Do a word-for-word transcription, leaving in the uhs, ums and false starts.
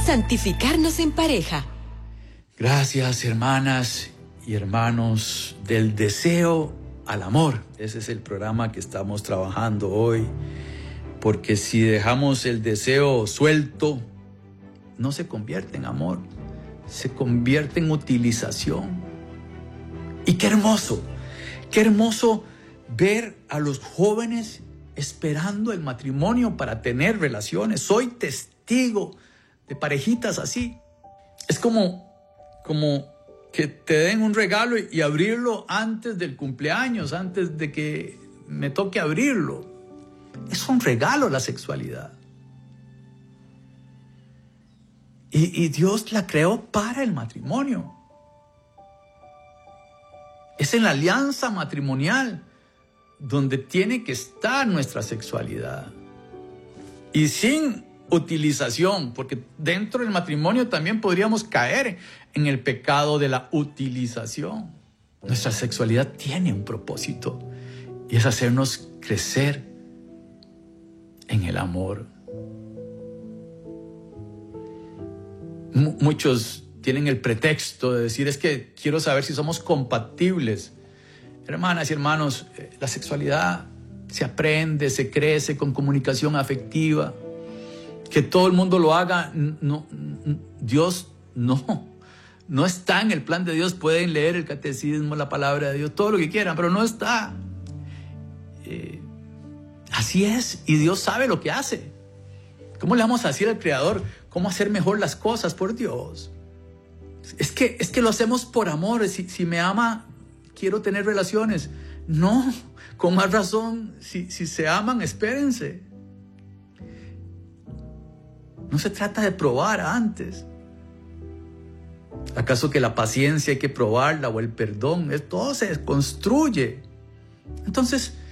Santificarnos en pareja. Gracias, hermanas y hermanos, del deseo al amor. Ese es el programa que estamos trabajando hoy, porque si dejamos el deseo suelto, no se convierte en amor, se convierte en utilización. Y qué hermoso, qué hermoso ver a los jóvenes esperando el matrimonio para tener relaciones. Soy testigo de parejitas así. Es como, como que te den un regalo y abrirlo antes del cumpleaños, antes de que me toque abrirlo. Es un regalo la sexualidad. Y, y Dios la creó para el matrimonio. Es en la alianza matrimonial donde tiene que estar nuestra sexualidad. Y sin utilización, porque dentro del matrimonio también podríamos caer en el pecado de la utilización. Nuestra sexualidad tiene un propósito y es hacernos crecer en el amor. M- muchos tienen el pretexto de decir, es que quiero saber si somos compatibles. Hermanas y hermanos, la sexualidad se aprende, se crece con comunicación afectiva. Que todo el mundo lo haga, no, Dios no, no está en el plan de Dios. Pueden leer el catecismo, la palabra de Dios, todo lo que quieran, pero no está. Eh, así es, y Dios sabe lo que hace. ¿Cómo le vamos a decir al Creador cómo hacer mejor las cosas? Por Dios. Es que, es que lo hacemos por amor. Si, si me ama, quiero tener relaciones. No, con más razón, si, si se aman, espérense. No se trata de probar antes. ¿Acaso que la paciencia hay que probarla o el perdón? Todo se construye. Entonces,